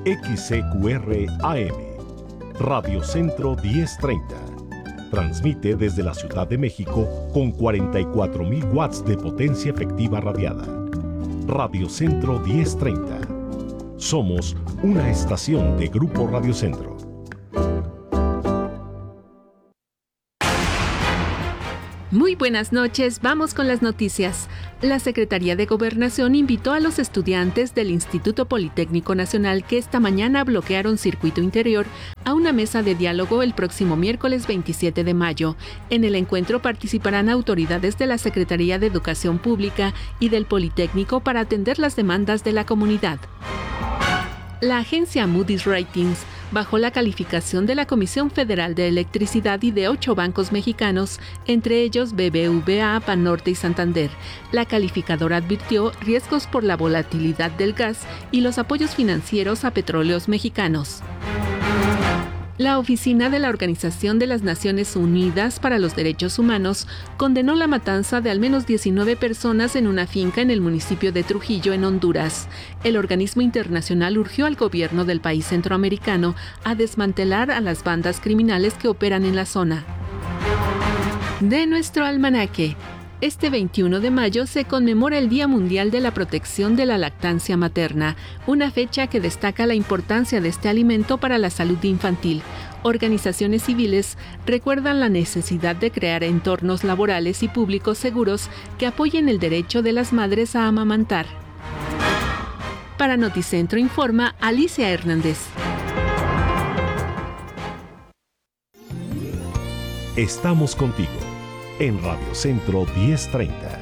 XCQR AM, Radio Centro 1030. Transmite desde la Ciudad de México con 44,000 watts de potencia efectiva radiada. Radio Centro 1030. Somos una estación de Grupo Radio Centro. Muy buenas noches, vamos con las noticias. La Secretaría de Gobernación invitó a los estudiantes del Instituto Politécnico Nacional que esta mañana bloquearon Circuito Interior a una mesa de diálogo el próximo miércoles 27 de mayo. En el encuentro participarán autoridades de la Secretaría de Educación Pública y del Politécnico para atender las demandas de la comunidad. La agencia Moody's Ratings bajó la calificación de la Comisión Federal de Electricidad y de 8 bancos mexicanos, entre ellos BBVA, Banorte y Santander. La calificadora advirtió riesgos por la volatilidad del gas y los apoyos financieros a petróleos mexicanos. La Oficina de la Organización de las Naciones Unidas para los Derechos Humanos condenó la matanza de al menos 19 personas en una finca en el municipio de Trujillo, en Honduras. El organismo internacional urgió al gobierno del país centroamericano a desmantelar a las bandas criminales que operan en la zona. De nuestro almanaque. Este 21 de mayo se conmemora el Día Mundial de la Protección de la Lactancia Materna, una fecha que destaca la importancia de este alimento para la salud infantil. Organizaciones civiles recuerdan la necesidad de crear entornos laborales y públicos seguros que apoyen el derecho de las madres a amamantar. Para Noticentro informa Alicia Hernández. Estamos contigo en Radio Centro 1030.